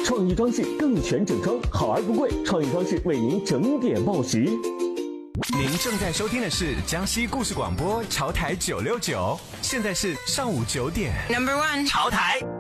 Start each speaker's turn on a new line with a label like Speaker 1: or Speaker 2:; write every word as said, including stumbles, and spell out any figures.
Speaker 1: 创意装饰更全整装，好而不贵。创意装饰为您整点报时。
Speaker 2: 您正在收听的是江西故事广播潮台九六九，现在是上午九点。
Speaker 3: Number one，
Speaker 2: 潮台。